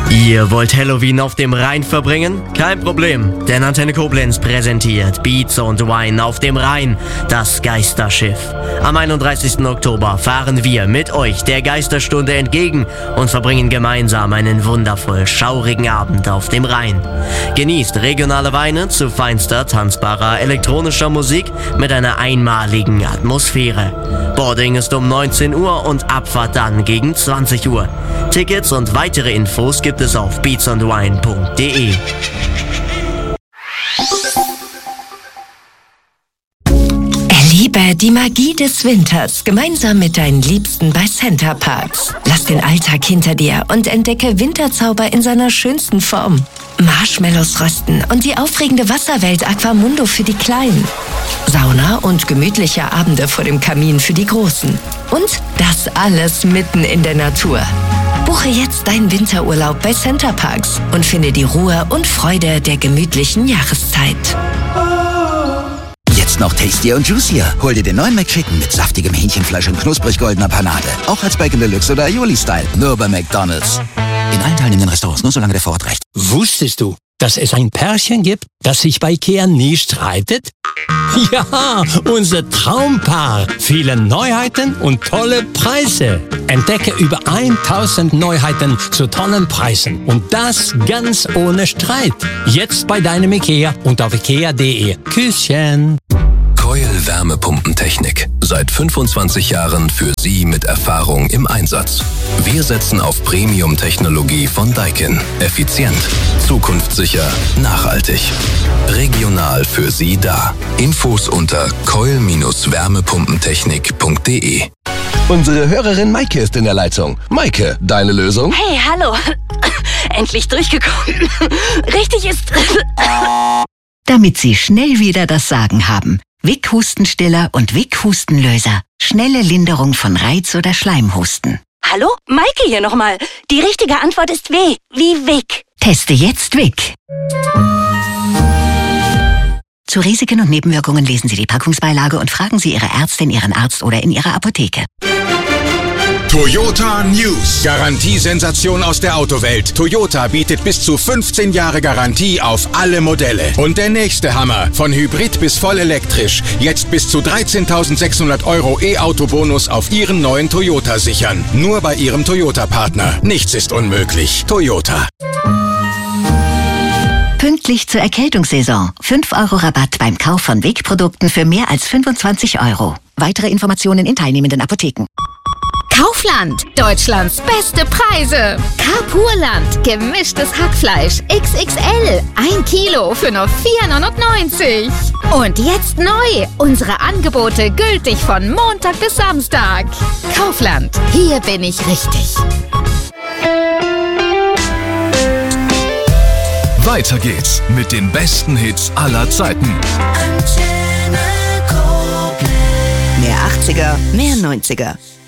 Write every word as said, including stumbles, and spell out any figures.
Ihr wollt Halloween auf dem Rhein verbringen? Kein Problem, denn Antenne Koblenz präsentiert Beats und Wine auf dem Rhein, das Geisterschiff. Am einunddreißigsten Oktober fahren wir mit euch der Geisterstunde entgegen und verbringen gemeinsam einen wundervoll schaurigen Abend auf dem Rhein. Genießt regionale Weine zu feinster, tanzbarer elektronischer Musik mit einer einmaligen Atmosphäre. Boarding ist um neunzehn Uhr und Abfahrt dann gegen zwanzig Uhr. Tickets und weitere Infos gibt es auf beats and wine punkt de. Erlebe die Magie des Winters gemeinsam mit deinen Liebsten bei Center Parcs. Lass den Alltag hinter dir und entdecke Winterzauber in seiner schönsten Form. Marshmallows rösten und die aufregende Wasserwelt Aquamundo für die Kleinen. Sauna und gemütliche Abende vor dem Kamin für die Großen. Und das alles mitten in der Natur. Buche jetzt deinen Winterurlaub bei Center Parcs und finde die Ruhe und Freude der gemütlichen Jahreszeit. Jetzt noch tastier und juicier. Hol dir den neuen McChicken mit saftigem Hähnchenfleisch und knusprig goldener Panade. Auch als Bacon Deluxe oder Aioli-Style. Nur bei McDonald's. In allen teilnehmenden Restaurants, nur solange der Vorrat reicht. Wusstest du, dass es ein Pärchen gibt, das sich bei Ikea nie streitet? Ja, unser Traumpaar. Viele Neuheiten und tolle Preise. Entdecke über tausend Neuheiten zu tollen Preisen. Und das ganz ohne Streit. Jetzt bei deinem Ikea und auf ikea punkt de. Küsschen. Coil Wärmepumpentechnik. Seit fünfundzwanzig Jahren für Sie mit Erfahrung im Einsatz. Wir setzen auf Premium-Technologie von Daikin. Effizient, zukunftssicher, nachhaltig. Regional für Sie da. Infos unter coil Bindestrich wärmepumpentechnik punkt de. Unsere Hörerin Maike ist in der Leitung. Maike, deine Lösung? Hey, hallo. Endlich durchgekommen. Richtig ist... Damit Sie schnell wieder das Sagen haben. Vic Hustenstiller und Vic Hustenlöser. Schnelle Linderung von Reiz- oder Schleimhusten. Hallo? Maike hier nochmal. Die richtige Antwort ist W, wie Vic. Teste jetzt Vic. Zu Risiken und Nebenwirkungen lesen Sie die Packungsbeilage und fragen Sie Ihre Ärztin, Ihren Arzt oder in Ihrer Apotheke. Toyota News. Garantiesensation aus der Autowelt. Toyota bietet bis zu fünfzehn Jahre Garantie auf alle Modelle. Und der nächste Hammer. Von Hybrid bis voll elektrisch. Jetzt bis zu dreizehntausendsechshundert Euro E-Auto-Bonus auf Ihren neuen Toyota sichern. Nur bei Ihrem Toyota-Partner. Nichts ist unmöglich. Toyota. Pünktlich zur Erkältungssaison. fünf Euro Rabatt beim Kauf von Vic-Produkten für mehr als fünfundzwanzig Euro. Weitere Informationen in teilnehmenden Apotheken. Kaufland, Deutschlands beste Preise. Carpurland, gemischtes Hackfleisch X X L, ein Kilo für nur vier neunundneunzig. Und jetzt neu, unsere Angebote gültig von Montag bis Samstag. Kaufland, hier bin ich richtig. Weiter geht's mit den besten Hits aller Zeiten. Mehr achtziger, mehr neunziger.